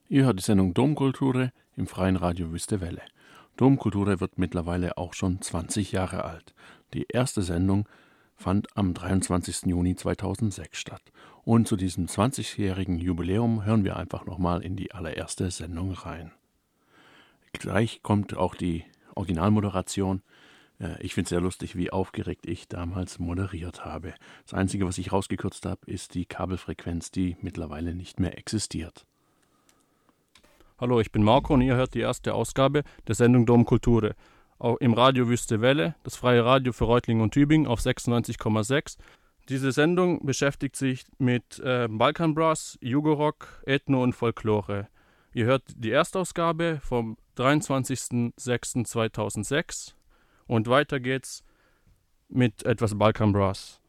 Ihr hört die Sendung Domkulture im Freien Radio Wüste Welle. Domkulture wird mittlerweile auch schon 20 Jahre alt. Die erste Sendung fand am 23. Juni 2006 statt. Und zu diesem 20-jährigen Jubiläum hören wir einfach nochmal in die allererste Sendung rein. Gleich kommt auch die Originalmoderation. Ich finde es sehr lustig, wie aufgeregt ich damals moderiert habe. Das Einzige, was ich rausgekürzt habe, ist die Kabelfrequenz, die mittlerweile nicht mehr existiert. Hallo, ich bin Marco und ihr hört die erste Ausgabe der Sendung Domkulture. Auch im Radio Wüste Welle, das freie Radio für Reutlingen und Tübingen auf 96,6. Diese Sendung beschäftigt sich mit Balkanbrass, Jugorock, Ethno und Folklore. Ihr hört die Erstausgabe vom 23.06.2006 und weiter geht's mit etwas Balkanbrass.